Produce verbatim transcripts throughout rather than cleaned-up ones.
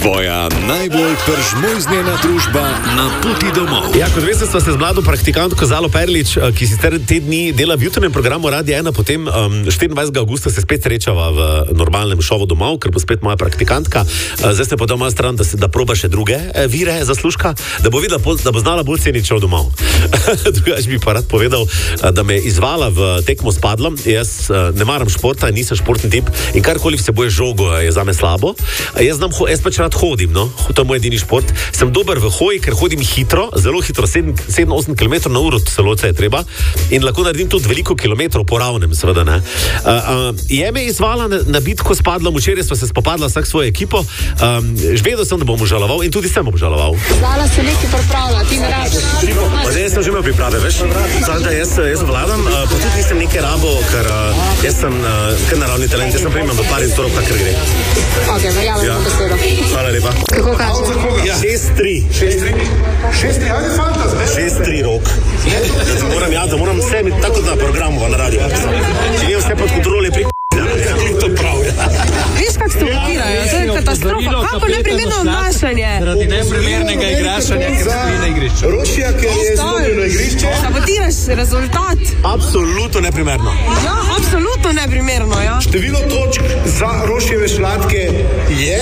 Tvoja najbolj peržmojznjena družba na poti domov. Ja, kot veste, sva se z mlado praktikantko Zalo Perlič, ki sicer te dni dela v jutranjem programu Radia ena, potem um, štiriindvajsetega avgusta se spet srečava v normalnem šovu domov, ker bo spet moja praktikantka. Zdaj ste pa doma stran, da, se, da proba še druge vire zaslužka, da bo videla, da bo znala bolj ceniti šov domov. Drugač bi pa rad povedal, da me je izvala v tekmo s padlom. Jaz ne maram športa, nisem športni tip in karkoli vsebuje žogo je zame slabo. Jaz, znam, jaz pač rad hodim, no? To je moj edini šport. Sem dober v hoji, ker hodim hitro, zelo hitro, sedem do osem kilometrov na uro, celo je treba, in lahko naredim tudi veliko kilometrov po ravnem, seveda ne. Uh, uh, je me izvala na, na bitko s padlom, včeraj sva se spopadla vsak svojo ekipo, um, vedel sem, da bom obžaloval in tudi sem obžaloval. Zala se nekaj pripravlja, ti ne rabiš. Zdaj sem že imel priprave, veš? Zdaj, jaz, jaz vladam, uh, pa tudi nisem nekaj rabo, ker uh, jaz sem uh, kar naravni talent, jaz sem primem v pari torov, kakor gre. Ok, verjamem ja. besedo. Hvala lepa. Kako kaže? Ja. šest tri. šest tri? šest tri, ajde fanta, zdaj. šest tri rok. Da moram, ja, da moram vse imeti tako na programu, na radiju. Če je vse pod kontrole, pri to prav. Viš, kak ste blokirajo, to je katastrofa. Kako neprimerno obnašanje? Zaradi neprimernega igrašanja, ker stoji na igrišču. Rošija, ker je izgubil na igrišče. Sabotiraš rezultat. Absolutno neprimerno. Ja, absolutno neprimerno, ja. Število točk za Rošijeve šlatke je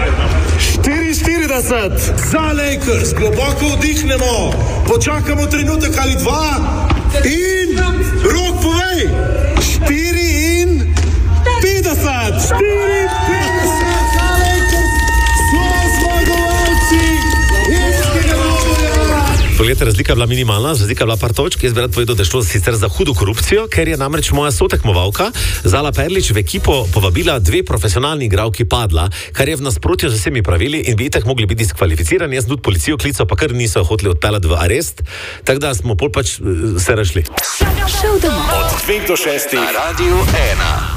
štiriinštirideset. Za Lakers globoko vdihnemo, počakamo trenutek ali dva in Rok povej. štiri in petdeset. štiri in petdeset za Lakers. So zmagovalci irskega dvoboja. Poglejte, razlika je bila minimalna, razlika je bila par točk. Jaz bi rad povedal, da je šlo sicer za hudo korupcijo, ker je namreč moja sotekmovalka Zala Perlič v ekipo povabila dve profesionalni igralki padla, kar je v nasprotju z vsemi pravili in bi itak mogli biti diskvalificirani. Jaz sem tudi policijo klical, pa kar niso hoteli odpeljati v arest, tako da smo pol pač se rešili. Od dveh do šestih na Radiu ena.